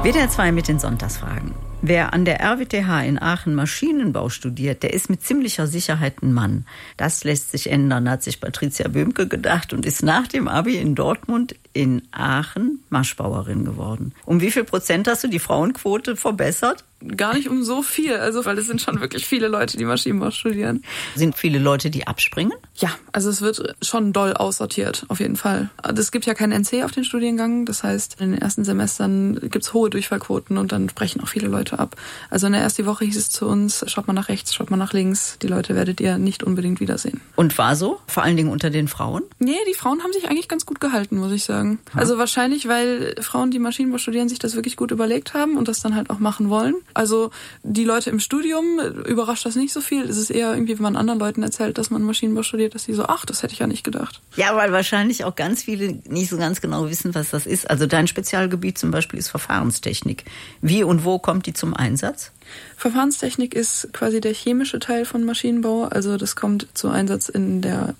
WDR 2 mit den Sonntagsfragen. Wer an der RWTH in Aachen Maschinenbau studiert, der ist mit ziemlicher Sicherheit ein Mann. Das lässt sich ändern, hat sich Patricia Böhmke gedacht und ist nach dem Abi in Dortmund in Aachen Maschbauerin geworden. Um wie viel Prozent hast du die Frauenquote verbessert? Gar nicht um so viel, weil es sind schon wirklich viele Leute, die Maschinenbau studieren. Sind viele Leute, die abspringen? Ja, es wird schon doll aussortiert, auf jeden Fall. Es gibt ja keinen NC auf den Studiengang, das heißt, in den ersten Semestern gibt's hohe Durchfallquoten und dann brechen auch viele Leute ab. Also in der ersten Woche hieß es zu uns, schaut mal nach rechts, schaut mal nach links, die Leute werdet ihr nicht unbedingt wiedersehen. Und war so? Vor allen Dingen unter den Frauen? Nee, die Frauen haben sich eigentlich ganz gut gehalten, muss ich sagen. Also wahrscheinlich, weil Frauen, die Maschinenbau studieren, sich das wirklich gut überlegt haben und das dann halt auch machen wollen. Also die Leute im Studium überrascht das nicht so viel. Es ist eher irgendwie, wenn man anderen Leuten erzählt, dass man Maschinenbau studiert, dass die so, ach, das hätte ich ja nicht gedacht. Ja, weil wahrscheinlich auch ganz viele nicht so ganz genau wissen, was das ist. Also dein Spezialgebiet zum Beispiel ist Verfahrenstechnik. Wie und wo kommt die zum Einsatz? Verfahrenstechnik ist quasi der chemische Teil von Maschinenbau. Also das kommt zu Einsatz in der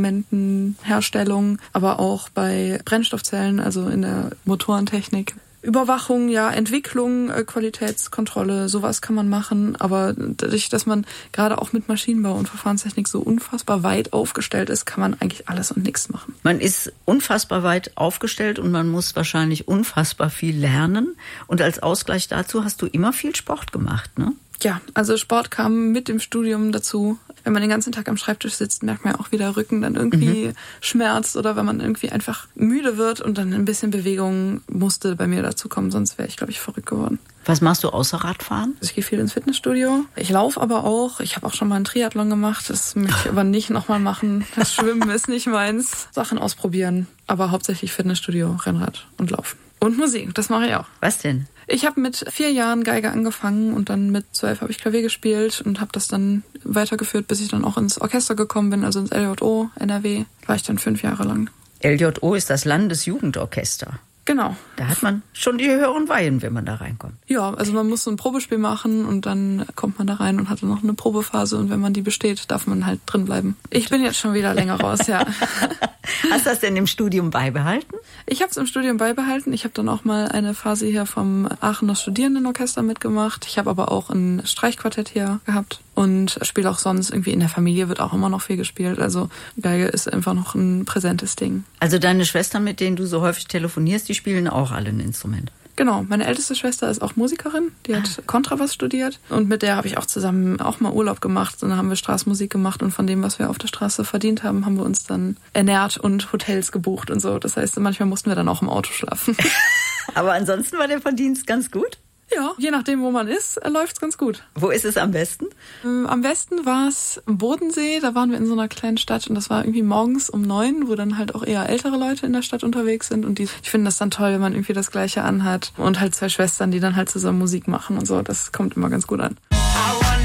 Medikamentenherstellung, aber auch bei Brennstoffzellen, also in der Motorentechnik. Überwachung, ja, Entwicklung, Qualitätskontrolle, sowas kann man machen. Aber dadurch, dass man gerade auch mit Maschinenbau und Verfahrenstechnik so unfassbar weit aufgestellt ist, kann man eigentlich alles und nichts machen. Man ist unfassbar weit aufgestellt und man muss wahrscheinlich unfassbar viel lernen. Und als Ausgleich dazu hast du immer viel Sport gemacht, ne? Ja, also Sport kam mit dem Studium dazu. Wenn man den ganzen Tag am Schreibtisch sitzt, merkt man ja auch, wie der Rücken dann irgendwie schmerzt oder wenn man irgendwie einfach müde wird und dann ein bisschen Bewegung musste bei mir dazu kommen, sonst wäre ich, glaube ich, verrückt geworden. Was machst du außer Radfahren? Ich gehe viel ins Fitnessstudio. Ich laufe aber auch. Ich habe auch schon mal einen Triathlon gemacht. Das möchte ich aber nicht nochmal machen. Das Schwimmen ist nicht meins. Sachen ausprobieren. Aber hauptsächlich Fitnessstudio, Rennrad und Laufen. Und Musik, das mache ich auch. Was denn? Ich habe mit 4 Jahren Geige angefangen und dann mit 12 habe ich Klavier gespielt und habe das dann weitergeführt, bis ich dann auch ins Orchester gekommen bin, also ins LJO, NRW. War ich dann 5 Jahre lang. LJO ist das Landesjugendorchester. Genau. Da hat man schon die höheren Weihen, wenn man da reinkommt. Ja, also man muss so ein Probespiel machen und dann kommt man da rein und hat dann noch eine Probephase und wenn man die besteht, darf man halt drin bleiben. Ich bin jetzt schon wieder länger raus, ja. Hast du das denn im Studium beibehalten? Ich habe es im Studium beibehalten. Ich habe dann auch mal eine Phase hier vom Aachener Studierendenorchester mitgemacht. Ich habe aber auch ein Streichquartett hier gehabt und spiele auch sonst irgendwie in der Familie wird auch immer noch viel gespielt. Also Geige ist einfach noch ein präsentes Ding. Also deine Schwestern, mit denen du so häufig telefonierst, die spielen auch alle ein Instrument? Genau, meine älteste Schwester ist auch Musikerin, die hat Kontrabass studiert und mit der habe ich auch zusammen auch mal Urlaub gemacht und dann haben wir Straßenmusik gemacht und von dem, was wir auf der Straße verdient haben, haben wir uns dann ernährt und Hotels gebucht und so. Das heißt, manchmal mussten wir dann auch im Auto schlafen. Aber ansonsten war der Verdienst ganz gut? Ja, je nachdem, wo man ist, läuft's ganz gut. Wo ist es am besten? Am besten war es am Bodensee. Da waren wir in so einer kleinen Stadt und das war irgendwie morgens um 9, wo dann halt auch eher ältere Leute in der Stadt unterwegs sind und ich finde das dann toll, wenn man irgendwie das Gleiche anhat und halt 2 Schwestern, die dann halt zusammen Musik machen und so. Das kommt immer ganz gut an.